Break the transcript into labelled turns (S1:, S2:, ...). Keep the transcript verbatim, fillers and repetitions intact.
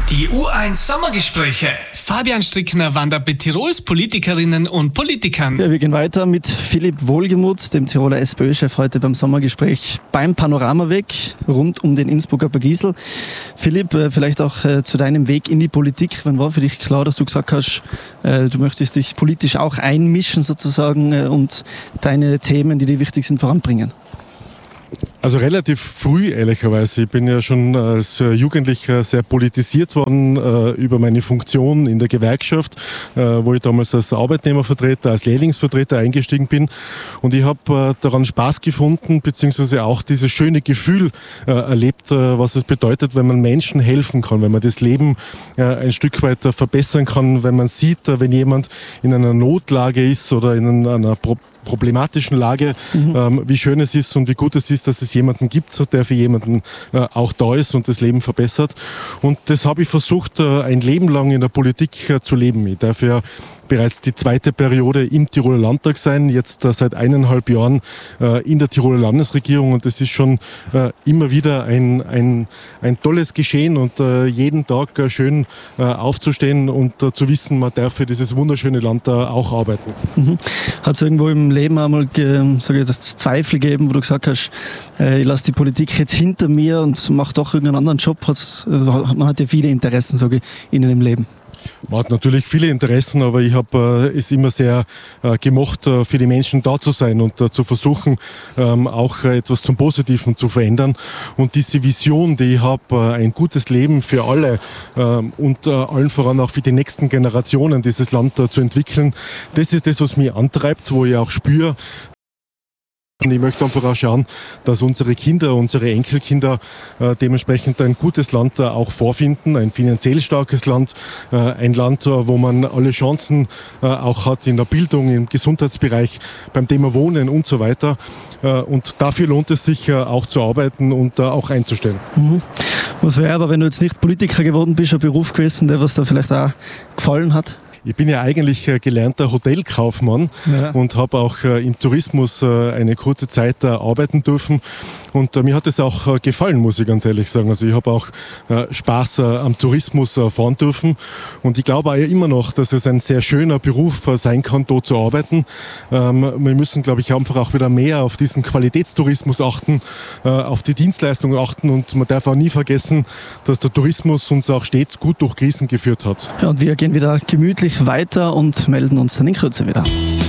S1: Die U eins Sommergespräche. Fabian Strickner wandert mit Tirols Politikerinnen und Politikern.
S2: Ja, wir gehen weiter mit Philipp Wohlgemuth, dem Tiroler SPÖ-Chef, heute beim Sommergespräch beim Panoramaweg rund um den Innsbrucker Bergisel. Philipp, vielleicht auch äh, zu deinem Weg in die Politik. Wann war für dich klar, dass du gesagt hast, äh, du möchtest dich politisch auch einmischen sozusagen äh, und deine Themen, die dir wichtig sind, voranbringen?
S3: Also relativ früh, ehrlicherweise. Ich bin ja schon als Jugendlicher sehr politisiert worden äh, über meine Funktion in der Gewerkschaft, äh, wo ich damals als Arbeitnehmervertreter, als Lehrlingsvertreter eingestiegen bin. Und ich habe äh, daran Spaß gefunden, beziehungsweise auch dieses schöne Gefühl äh, erlebt, äh, was es bedeutet, wenn man Menschen helfen kann, wenn man das Leben äh, ein Stück weit äh, verbessern kann, wenn man sieht, äh, wenn jemand in einer Notlage ist oder in einer Pro- problematischen Lage, mhm. ähm, wie schön es ist und wie gut es ist, dass es jemanden gibt, der für jemanden äh, auch da ist und das Leben verbessert. Und das habe ich versucht, äh, ein Leben lang in der Politik äh, zu leben. Ich darf ja bereits die zweite Periode im Tiroler Landtag sein, jetzt äh, seit eineinhalb Jahren äh, in der Tiroler Landesregierung, und das ist schon äh, immer wieder ein, ein, ein tolles Geschehen und äh, jeden Tag äh, schön äh, aufzustehen und äh, zu wissen, man darf für dieses wunderschöne Land äh, auch arbeiten.
S2: Mhm. Hat es irgendwo im Leben einmal ge, sag ich, das Zweifel gegeben, wo du gesagt hast, äh, ich lasse die Politik jetzt hinter mir und mache doch irgendeinen anderen Job? Hat's, äh, man hat ja viele Interessen, sage ich, in dem Leben.
S3: Man hat natürlich viele Interessen, aber ich habe äh, es immer sehr äh, gemocht, äh, für die Menschen da zu sein und äh, zu versuchen, ähm, auch äh, etwas zum Positiven zu verändern. Und diese Vision, die ich habe, äh, ein gutes Leben für alle äh, und äh, allen voran auch für die nächsten Generationen dieses Land äh, zu entwickeln, das ist das, was mich antreibt, wo ich auch spüre. Und ich möchte einfach auch schauen, dass unsere Kinder, unsere Enkelkinder äh, dementsprechend ein gutes Land äh, auch vorfinden, ein finanziell starkes Land, äh, ein Land, äh, wo man alle Chancen äh, auch hat in der Bildung, im Gesundheitsbereich, beim Thema Wohnen und so weiter. Äh, und dafür lohnt es sich äh, auch zu arbeiten und äh, auch einzustellen.
S2: Mhm. Was wäre aber, wenn du jetzt nicht Politiker geworden bist, ein Beruf gewesen, der was da vielleicht auch gefallen hat?
S3: Ich bin ja eigentlich gelernter Hotelkaufmann, ja, und habe auch im Tourismus eine kurze Zeit arbeiten dürfen. Und mir hat es auch gefallen, muss ich ganz ehrlich sagen. Also ich habe auch Spaß am Tourismus fahren dürfen. Und ich glaube auch immer noch, dass es ein sehr schöner Beruf sein kann, dort zu arbeiten. Wir müssen, glaube ich, einfach auch wieder mehr auf diesen Qualitätstourismus achten, auf die Dienstleistungen achten. Und man darf auch nie vergessen, dass der Tourismus uns auch stets gut durch Krisen geführt hat.
S2: Ja, und wir gehen wieder gemütlich weiter und melden uns dann in Kürze wieder.